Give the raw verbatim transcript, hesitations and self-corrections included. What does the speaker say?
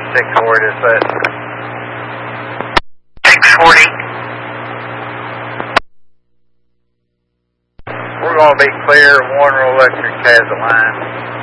six forty is that? six forty. We're going to be clear. Warner Electric has a line.